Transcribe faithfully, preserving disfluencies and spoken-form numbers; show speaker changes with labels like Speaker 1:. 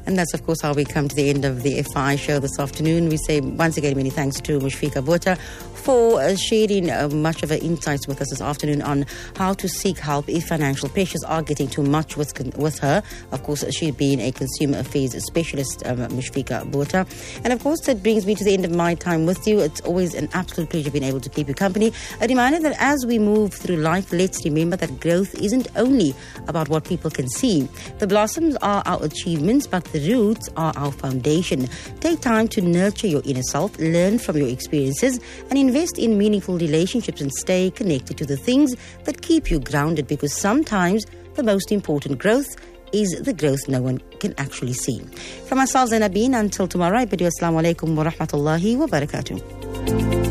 Speaker 1: And that's, of course, how we come to the end of the F I show this afternoon. We say once again many thanks to Mushfiqah Botha for uh, sharing uh, much of her insights with us this afternoon on how to seek help if financial pressures are getting too much with with her. Of course, she being a consumer affairs specialist, um, Mushfiqah Botha. And of course, that brings me to the end of my time with you. It's always an absolute pleasure being able to keep you company. A reminder that as we move through life, let's remember that growth isn't only about what people can see. The blossoms are our achievements, but the roots are our foundation. Take time to nurture your inner self, learn from your experiences, and invest in meaningful relationships and stay connected to the things that keep you grounded, because sometimes the most important growth is the growth no one can actually see. From myself, Zainabine, until tomorrow, I bid you assalamu alaikum wa rahmatullahi wa barakatuh.